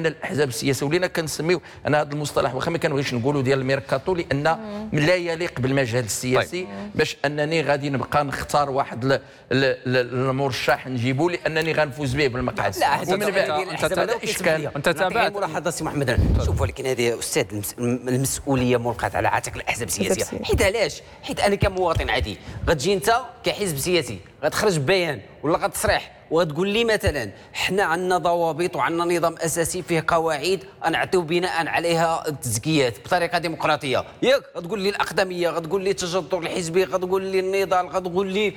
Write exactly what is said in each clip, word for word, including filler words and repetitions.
بان الاحزاب السياسيه ولينا كنسميو انا هذا المصطلح واخا ما كنبغيش نقولوا ديال الميركاتو لان لا يليق بالمجال السياسي. طيب. باش انني غادي نبقى نختار واحد المرشح نجيبو لانني غنفوز به بالمقعد. لا ومن بعد هذا اشكال. انت تابعت ملاحظه سي محمد. شوف ولكن هذه استاذ المسؤوليه ملقات على عاتق الاحزاب السياسيه. حيت علاش؟ حيت انا كمواطن عادي غتجي انت كحزب سياسي غتخرج بيان ولا غتصريح وتقول لي مثلا حنا عندنا ضوابط وعندنا نظام اساسي فيه قواعد نعطيو بناء عليها التزكيات بطريقه ديمقراطيه، ياك؟ غتقول لي الاقدميه، غتقول لي التجذر الحزبي، غتقول لي النضال، غتقول لي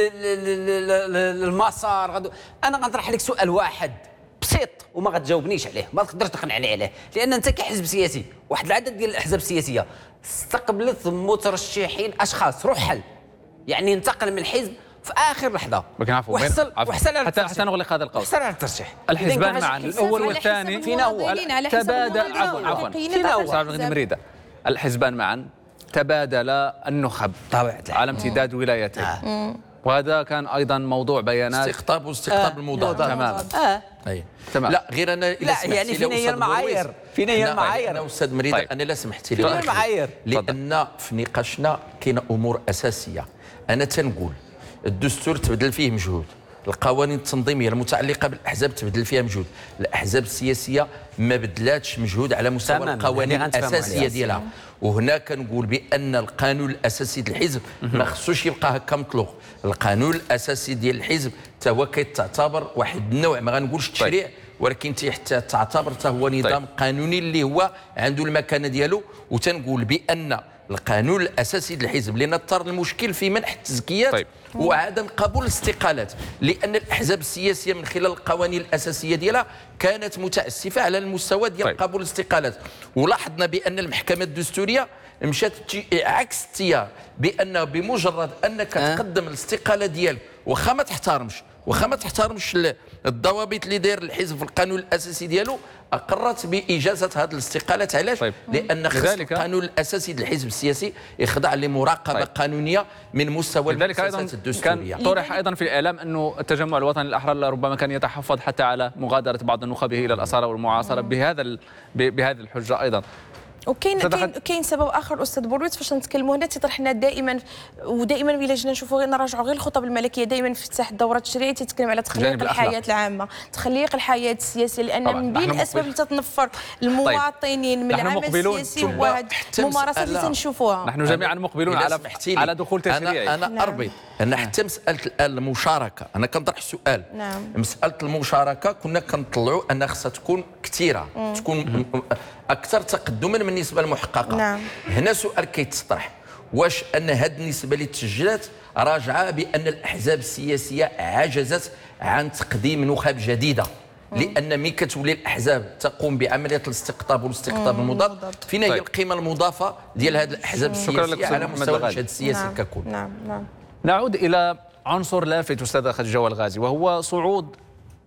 المسار، غد... انا غنطرح لك سؤال واحد بسيط وما غتجاوبنيش عليه، ما تقدرش تقنعني عليه، لان انت كحزب سياسي واحد العدد ديال الاحزاب السياسيه استقبلت مترشحين اشخاص، روح حل يعني انتقل من الحزب في اخر لحظه وحصل وحصل حتى حتى نغلق هذا القول. وحصل على الترشيح الحزبان معا الاول والثاني فينا هو تبادل عفوا عفوا فينا هو الحزبان معا تبادل النخب على امتداد ولايتين. آه. وهذا كان ايضا موضوع بيانات استقطاب واستقطاب آه. المضاد تماما. اه اي تمام. لا غير انا لا يعني فينا هي المعايير، فينا هي المعايير انا استاذ مريد. طيب. انا لا سمحتي لي فينا المعايير لان في نقاشنا كاينه امور اساسيه. انا تنقول الدستور تبدل فيه مجهود، القوانين التنظيميه المتعلقه بالاحزاب تبدل فيها مجهود، الاحزاب السياسيه ما بدلاتش مجهود على مستوى القوانين الاساسيه ديالها. وهنا كنقول بان القانون الاساسي ديال الحزب ما خصوش يبقى هكا مطلوق. القانون الاساسي ديال الحزب حتى هو كيتعتبر واحد النوع، ما غنقولش تشريع، ولكن حتى تعتبر حتى هو نظام قانوني اللي هو عنده المكانه ديالو. وتنقول بان القانون الاساسي للحزب اللي نضطر المشكل في منح التزكيات. طيب. وعدم قبول الاستقالات، لان الاحزاب السياسيه من خلال القوانين الاساسيه ديالها كانت متاسفه على المستوى ديال طيب. قبول الاستقالات. ولاحظنا بان المحكمه الدستوريه مشات عكس التيار، بان بمجرد انك أه؟ تقدم الاستقاله ديالك واخا ما تحترمش واخا ما تحترمش الضوابط اللي داير الحزب في القانون الاساسي ديالو، اقرت باجازه هذه الاستقالات. علاش؟ طيب. لان خص القانون الاساسي للحزب السياسي يخضع لمراقبه طيب. قانونيه من مستوى المؤسسات الدستوريه. كان طرح ايضا في الاعلام انه التجمع الوطني الاحرار ربما كان يتحفظ حتى على مغادره بعض نخبه الى الاصاله والمعاصره بهذا بهذه الحجه ايضا. وكاين كاين كاين سبب اخر استاذ بورويت فاش نتكلموا هنا تيطرح لنا دائما ودائما الا جينا نشوفوا نراجعوا غير الخطب الملكيه دائما في افتتاح الدوره التشريعيه تيتكلم على تخليق الحياه العامه، تخليق الحياه السياسيه، لان من بين الاسباب اللي تتنفر المواطنين طيب. من العمل السياسي هو الممارسات اللي تنشوفوها. نحن جميعا مقبلون على على دخول تشريعي. انا انا اربط ان حتى مساله الان المشاركه، انا كنطرح سؤال. نعم. مساله المشاركه كنا كنطلعوا انها خصها تكون كثيره، تكون اكثر تقدما من النسبه المحققه. نعم. هنا سؤال كيتطرح، واش ان هذه النسبه اللي تسجلت راجعه بان الاحزاب السياسيه عجزت عن تقديم نخب جديده؟ لان ملي كتولي الاحزاب تقوم بعمليه الاستقطاب والاستقطاب المضاد، فين هي طيب. القيمه المضافه ديال هذه الاحزاب السياسيه على مستوى المشهد السياسي نعم. ككل؟ نعم نعم. نعود الى عنصر لافت استاذ خديجه الغازي، وهو صعود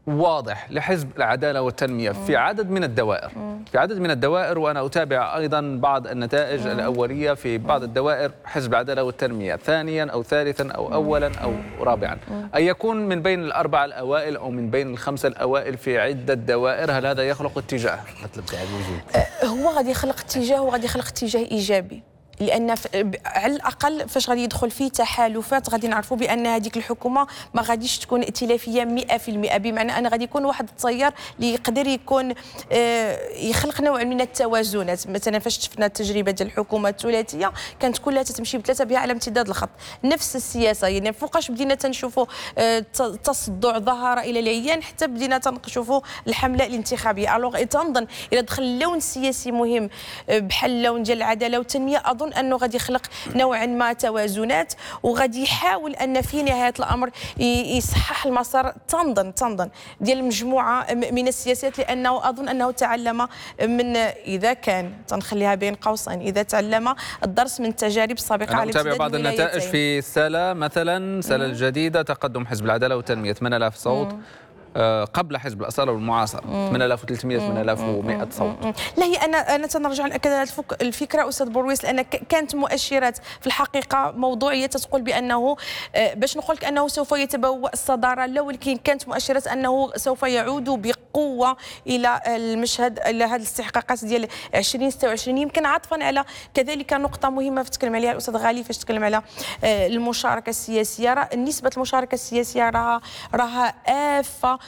واضح لحزب العداله والتنميه في عدد من الدوائر، في عدد من الدوائر، وانا اتابع ايضا بعض النتائج الاوليه في بعض الدوائر حزب العداله والتنميه ثانيا او ثالثا او اولا او رابعا. ان يكون من بين الاربعه الاوائل او من بين الخمسه الاوائل في عده دوائر، هل هذا يخلق اتجاه؟ هو غادي يخلق اتجاه وغادي يخلق اتجاه ايجابي، لان على الاقل فاش غادي يدخل فيه تحالفات غادي نعرفوا بان هذيك الحكومه ما غاديش تكون ائتلافيه مئة في المئة، بمعنى ان غادي يكون واحد التيار اللي يقدر يكون يخلق نوع من التوازنات. مثلا فاش شفنا التجربه ديال الحكومه الثلاثيه كانت كلها تتمشي بثلاثه بها على امتداد الخط، نفس السياسه، يعني فوقاش بدينا تنشوفوا تصدع ظهر الى العيان حتى بدينا تنشوفوا الحمله الانتخابيه. الوغ تنظن الى دخل اللون السياسي مهم بحال اللون ديال العداله والتنميه، اظن انه غادي يخلق نوعا ما توازنات وغادي يحاول ان في نهايه الامر يصحح المسار تنظن تنظن ديال مجموعه من السياسات، لانه اظن انه تعلم من اذا كان تنخليها بين قوسين اذا تعلم الدرس من التجارب السابقه على نتابع بعض النتائج في سلا مثلا، سلا الجديده تقدم حزب العداله والتنميه ثمانية آلاف صوت، قبل حزب الأصالة والمعاصرة ثمانية آلاف وثلاثمئة ثمانية آلاف ومئة صوت. لا هي انا انا تنرجع ناكد على الفكره استاذ بورويس، لان كانت مؤشرات في الحقيقه موضوعيه تقول بانه باش نقول لك انه سوف يتبوأ الصداره، لا ولكن كانت مؤشرات انه سوف يعود بقوه الى المشهد، الى هذه الاستحقاقات ديال ألفين وستة وعشرين. يمكن عطفا على كذلك نقطه مهمه تكلم عليها الاستاذ غالي فاش تكلم على المشاركه السياسيه. نسبه المشاركه السياسيه راها راها آفة،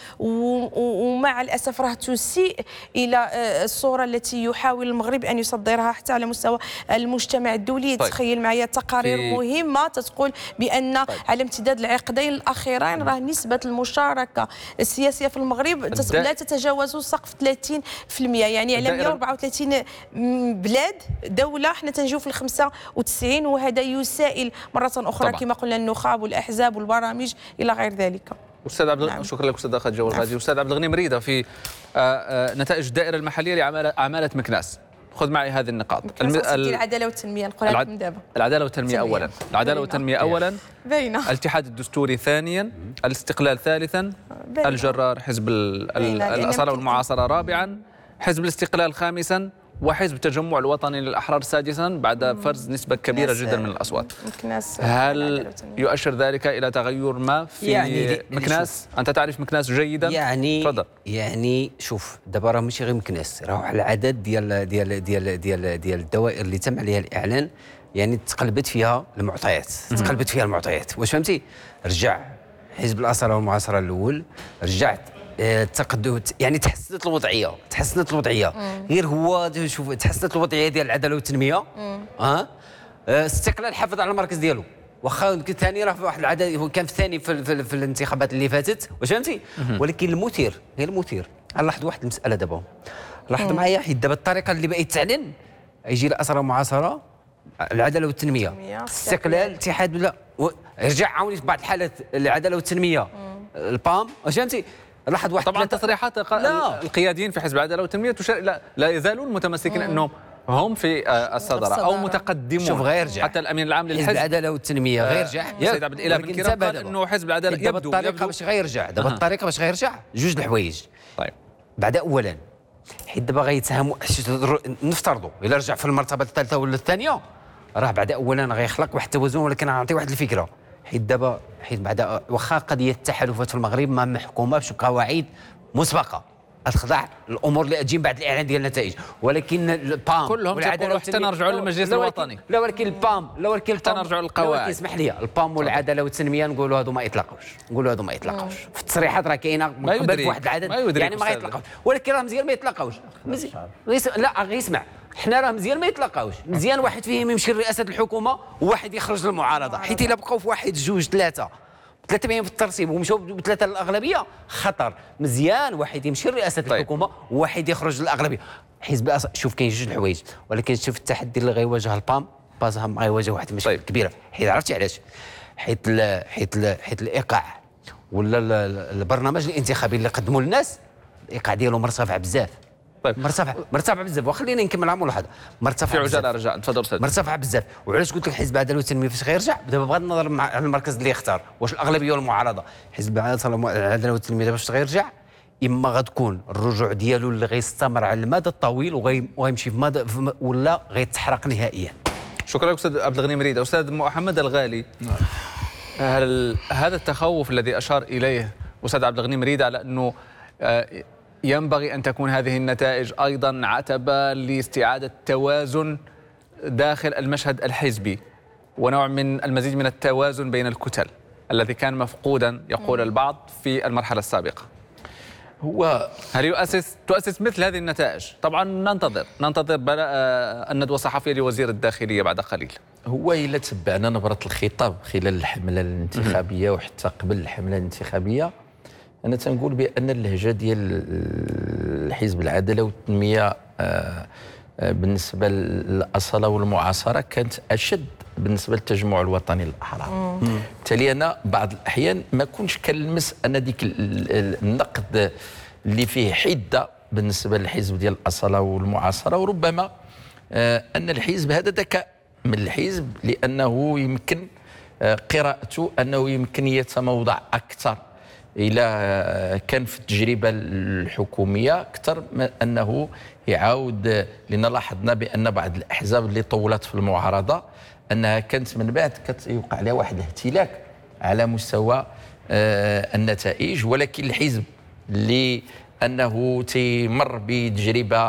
ومع الأسف راه تسيء إلى الصورة التي يحاول المغرب أن يصدرها حتى على مستوى المجتمع الدولي. طيب. تخيل معي تقارير في... مهمة تقول بأن طيب. على امتداد العقدين الأخيرين راه نسبة المشاركة السياسية في المغرب الد... لا تتجاوز سقف ثلاثين بالمئة، يعني على مئة وأربعة وثلاثين بلاد دولة حنا تنجيو في الخمسة وتسعين، وهذا يسائل مرة أخرى كما قلنا النخب والأحزاب والبرامج إلى غير ذلك. استاذ عبد نعم. شكرا لك استاذ اخذ جوال غازي. استاذ عبد الغني مريده في نتائج الدائره المحليه لعماله مكناس، خذ معي هذه النقاط. الم... العداله والتنميه نقولها لكم دابا. العداله والتنميه اولا، العداله والتنميه اولا، باينه. الاتحاد الدستوري ثانيا، الاستقلال ثالثا، بينا. الجرار حزب الاصاله والمعاصره رابعا، حزب الاستقلال خامسا، وحزب التجمع الوطني للأحرار سادسا بعد فرز نسبة كبيرة جدا من الأصوات. هل يؤشر ذلك إلى تغير ما في يعني مكناس؟ أنت تعرف مكناس جيدا؟ يعني تفضل. يعني شوف دابا راه ماشي غير مكناس، راه على العدد ديال ديال ديال ديال ديال الدوائر اللي تم عليها الإعلان يعني تقلبت فيها المعطيات، تقلبت فيها المعطيات، واش فهمتي؟ رجع حزب الأصالة والمعاصرة الأول، رجعت تقدم، يعني تحسنت الوضعيه، تحسنت الوضعيه مم. غير هو شوف تحسنت الوضعيه ديال العداله والتنميه. اه استقلال حافظ على المركز ديالو، واخا الثاني راه في واحد العدد، هو كان في الثاني في, في, في الانتخابات اللي فاتت، واش فهمتي؟ ولكن المثير غير المثير، نلاحظ واحد المساله دابا، لاحظ معايا حيت دابا الطريقه اللي بقيت تعلن يجي الأصالة والمعاصرة، العداله والتنميه، استقلال، الاتحاد، لا رجع عاوني في بعض الحالات العداله والتنميه، البام، واش فهمتي؟ لاحظ واحد طبعا تصريحات القياديين في حزب العداله والتنميه تشير لا, لا يزالون متمسكين انهم هم في الصداره او متقدمون. شوف غير رجع حتى الامين العام للحزب حزب العداله والتنميه غير رجع. السيد عبد الاله بن كيران قال انه حزب العداله يبدو دابا الطريقه باش غيرجع، دابا الطريقه باش غيرجع جوج الحوايج. طيب بعد اولا حيت دابا غيتساهموا، نفترضوا الا رجع في المرتبه الثالثه ولا الثانيه، راه بعد اولا غيخلق واحد التوازن، ولكن غنعطي واحد الفكره. حيت دابا حيت بعد واخا قضيه التحالفات في المغرب ما محكومه بقواعد مسبقه تخضع الامور اللي تجي بعد الاعلان ديال النتائج، ولكن البام كلهم تقولوا حتى نرجعوا للمجلس الوطني، لا ولكن البام لا ولكن حتى نرجعوا للقواعد. اسمح لي، البام والعداله والتنميه نقولوا هادو ما يطلقوش، نقولوا هادو ما يطلقوش في التصريحات، راه كاينه من قبل في واحد العدد يعني ما غيطلقوش، ولكن راه مزيان ما يطلقوش. لا غير اسمع، حنا راه مزيان ما يطلقوش، مزيان واحد فيهم يمشي لرئاسه الحكومه وواحد يخرج للمعارضه، حيت الا بقاو في واحد جوج ثلاثه ثلاثة بيهم في الترسيب ومشاو بثلاثة للأغلبية خطر. مزيان واحد يمشي لرئاسة طيب. الحكومة وواحد يخرج للأغلبية. حزب شوف كاين جوج الحوايج، ولكن شوف التحدي اللي غيواجه البام بازهم غيواجه واحد المشكل طيب. كبيرة، حيت عرفتي علاش؟ حيت ال حيت ال حيت الإيقاع ولا البرنامج الانتخابي اللي قدموا للناس الإيقاع ديالو مرتفع بزاف. طيب مرتفع مرتفع بزاف، وخلينا نكمل عام ملاحظه، مرتفع في عجاله رجع تفضل استاذ. مرتفع بزاف، وعلاش قلت لك حزب العداله والتنميه فاش غيرجع؟ دابا بغض النظر على المركز اللي يختار، واش الاغلبيه ولا المعارضه، حزب العداله والتنميه دابا فاش غيرجع اما غتكون الرجوع ديالو اللي غيستمر على المدى الطويل وغيمشي في مدى ولا غيتحرق نهائيا. شكرا لك استاذ عبد الغني مريده. استاذ محمد الغالي، هل هذا التخوف الذي اشار اليه استاذ عبد الغني مريده على انه ينبغي أن تكون هذه النتائج أيضا عتبة لاستعادة التوازن داخل المشهد الحزبي ونوع من المزيد من التوازن بين الكتل الذي كان مفقودا يقول البعض في المرحلة السابقة؟ هو هل يؤسس تؤسس مثل هذه النتائج؟ طبعا ننتظر ننتظر الندوة الصحفية لوزير الداخلية بعد قليل. هو إلا تبعنا نبرة الخطاب خلال الحملة الانتخابية وحتى قبل الحملة الانتخابية، أنا تنقول بأن اللهجة ديال حزب العدالة والتنمية بالنسبة للأصالة والمعاصرة كانت أشد بالنسبة للتجمع الوطني للأحرار. بالتالي أنا بعض الأحيان ما كنتش كنلمس أن ديك النقد اللي فيه حدة بالنسبة للحزب ديال الأصالة والمعاصرة، وربما أن الحزب هذا ذكاء من الحزب لأنه يمكن قراءته أنه يمكن يتموضع أكثر الى كان في التجربه الحكوميه اكثر من انه يعاود، لان لاحظنا بان بعض الاحزاب اللي طولت في المعارضه انها كانت من بعد كتوقع عليها واحد الاهتلاك على مستوى آه النتائج، ولكن الحزب اللي انه تيمر بتجربه